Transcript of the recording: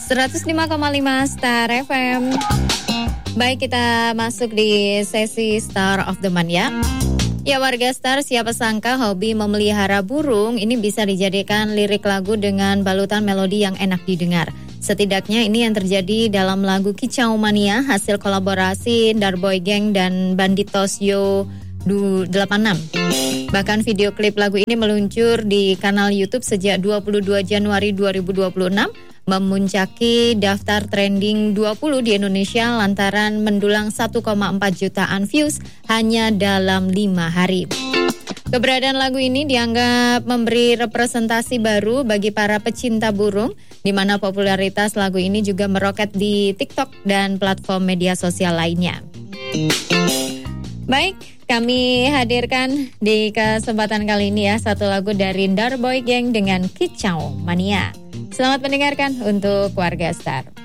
105,5 Star FM. Baik, kita masuk di sesi Star of the Month ya. Ya warga Star, siapa sangka hobi memelihara burung ini bisa dijadikan lirik lagu dengan balutan melodi yang enak didengar. Setidaknya ini yang terjadi dalam lagu Kicau Mania hasil kolaborasi Darboy Gang dan Banditos Yo 86. Bahkan video klip lagu ini meluncur di kanal YouTube sejak 22 Januari 2026, memuncaki daftar trending 20 di Indonesia lantaran mendulang 1,4 jutaan views hanya dalam 5 hari. Keberadaan lagu ini dianggap memberi representasi baru bagi para pecinta burung, di mana popularitas lagu ini juga meroket di TikTok dan platform media sosial lainnya. Baik, kami hadirkan di kesempatan kali ini ya satu lagu dari Darboy Gang dengan Kicau Mania. Selamat mendengarkan untuk warga Star.